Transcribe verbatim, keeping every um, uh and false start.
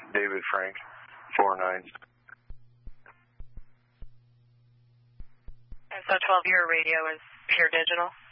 David Frank, four nine. So twelve, your radio is pure digital?